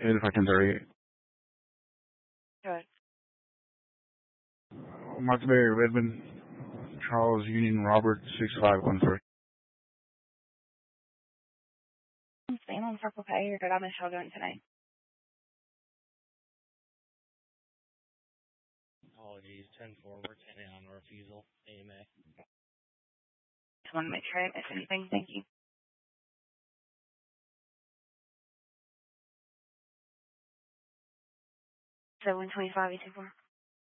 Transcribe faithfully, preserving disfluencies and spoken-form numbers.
eighty-five ten thirty-eight. Good. Martha Berry, Redmond, Charles Union, Robert, six five one three. I'm staying on Circle K, or did I miss y'all doing tonight? Apologies, ten four, we're ten on refusal, A M A. Just want to make sure I didn't miss anything. Thank you. seven twenty-five, eight two four.